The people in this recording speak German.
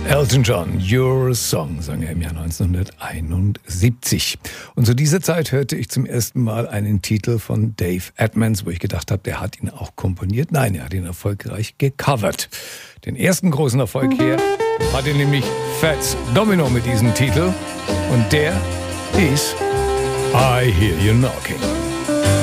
Elton John, Your Song, sang er im Jahr 1971. Und zu dieser Zeit hörte ich zum ersten Mal einen Titel von Dave Edmunds, wo ich gedacht habe, der hat ihn auch komponiert. Nein, er hat ihn erfolgreich gecovert. Den ersten großen Erfolg hier hatte nämlich Fats Domino mit diesem Titel. Und der hieß I Hear You Knocking.